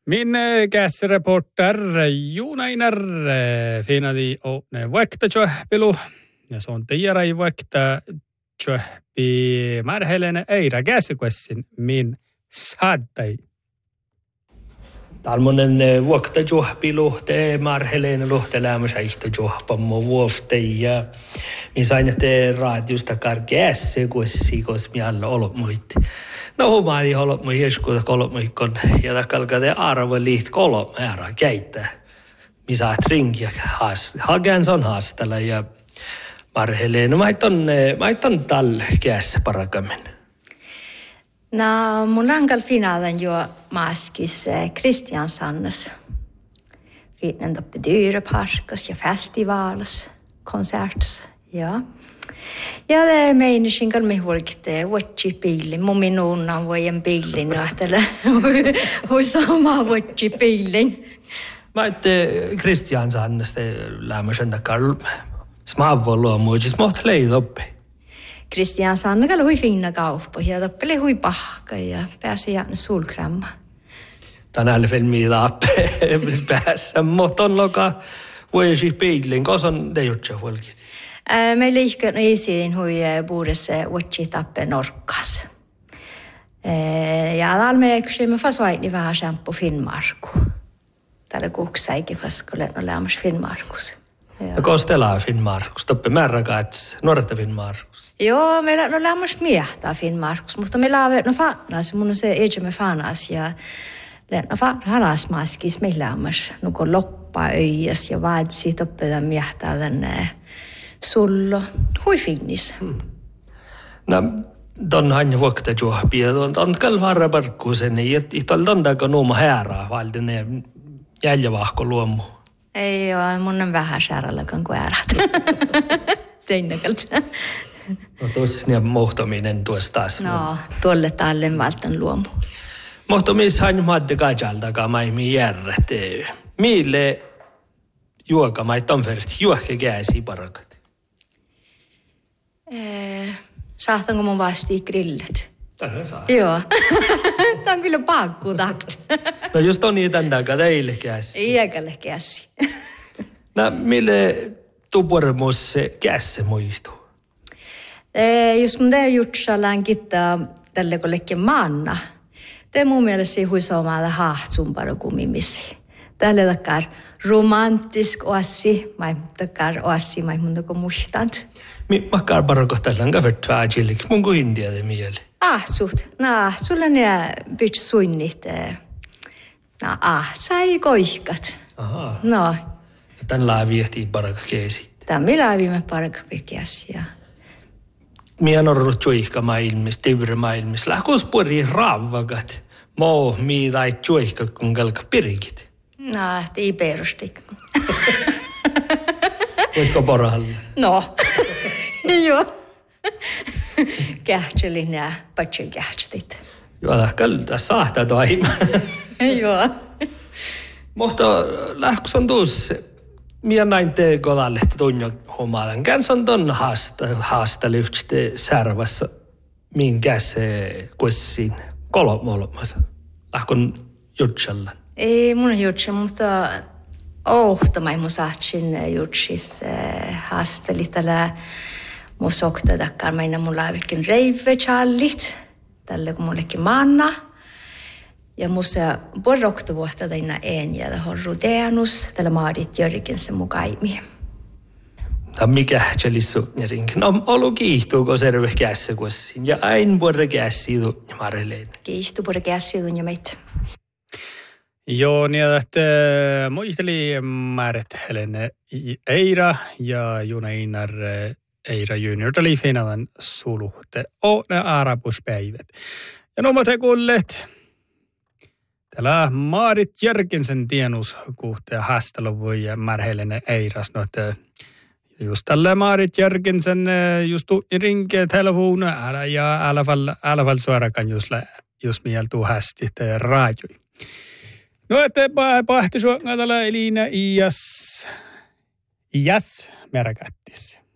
Min käsreporter Junainer finadi o ne vaikta tjöhpilu. Ja se on tiedä ei vaikta tjöhpi märhelene eira käsikuessin min saattai. Talmonen vuokta juhpilu te marhelene luhtelämössä istu juhpammo vuoftei ja min sain te radiosta karkeässä kuessi kos mi alla olmuit. No humaadi olmu hieskuuta kolmikon ja takalka te arvo liht kolme ära käyttää. Mi saat ringiä hagen son haastella ja marhelene maiton tal kässä parakammin. No, mun lankal finalen jo maskis Kristiansannes. Vittnen uppe dyreparkas ja festivalas, konserts, ja. Ja det meinishinkal me hulkte watchi bilen. Mun minunnan voin bilen nähtellä. Hur sama watchi bilen. Mä ette Kristiansannes te lämmösen takal smaavolo muijis moht leidoppi. Kristiansanne oli hui fina kauppa ja toppeli hui pahka ja pääsi jäänyt sulkramma. Tänään filmiä läpi päässä, mutta on loka voisi peilin, kosan te jutsa huolkit? Me liikkeet esiin hui puudessa vuotsi tappe norkkas. Ja täällä me eksymme fasvaitni vähän shampoo Finnmarku. Täällä kuksaikin faskolle olemassa Finnmarkus. Ja kostella Finnmarkus, toppe märräkats, norretta Finnmarkus. Joo, meillä on lämmäs miehtaa Finnmarkus, mutta meillä on no fannas, mun on se ejämme fannas ja no harasmaskis meillä lämmäs, nuko loppa öijäs ja vaadsi toppeda miehtaa tänne sullo, hui finnis. No, ton han vuokta juopi ja on kalvara parkkuusen, ja tol tondako nuuma häärää, valdene jäljävahko luomu. Ei oo, mun on vähän säärällä kuin äärät. Seinäkältä. No tuossa niin mohtominen tuossa taas. No, tuolle tallen valtan luomu. Mohtomishan madde kajaltakaa maimi järret. Mille juoka maiton verti juokke käsi parakat? Saatanko mun vasti grillet? Tänne saa. Joo. Tää on kyllä pakku takt. No just on niin tämän takaa teille käsi. Iäkälle käsi. No mille tupormus käsi muistuu? Jos mun tee jutsallaan kittaa tälle kollekin maanna. Te mun mielestä huisomaalla hahtsumparo kumimisi. Tälle takar romantisk oassi, mai takar oassi, mai mun toko muistant. Makkar paroko tällään kavertua ajilik, mun kuin India te mieli. Suht. Sulla ne byts suinnit. Sai koihkat. Aha. No. Tän laavihtii paraka keesi. Tämä me laavimme paraka keesiä. Mie on ollut juihka maailmis, tiivre maailmis. Lähkuus puri raavakat. Moo mii tai juihka kun kalka pirikit. No, ei perustik. Voitko porahalle? No. Joo. Kähtselin ja patsin kähtstit. Joo, kalta saahtaa toima. Joo. Mutta lähkuus on tuossa. Mie näin te kodalle tunjo homalan. Käns on ton haastalyhtste särvässä. Minkä se kuessin kolmolmat. Lähkun jutsallan. Ei mun jutsi, mutta ohtamai mun saatsin jutsis haasteli tällä mun sokta takkar. Mä mun laavikin reivechallit. Tälle kun mullekin maanna. Ja musta porroktu vuotta täinä ja horru teanus tällä Maarit Jörgensen mukaimi. No mikä tjälissu nerinkin. No olu kiihtuuko serve kässä kuessin. Ja ain porre kässiidu marreleen. Kiihtu porre kässiidu ja meitä. Joo, niin että muisteli määret Helene Eira ja Junainar Eira junior. Tämä oli finalan suluhte. Ne arabuspäivät. Ja no mä te kuulleet. Täällä Maarit Jörgensen tienus kuhteen haastelu voi märhelene Eiras. No, että just tällä Maarit Jörgensen just rinke telefon ja alla fall suorakan just mieltuu hästi raajui. No, että pahti suokna tällä Elina Ias merkättis.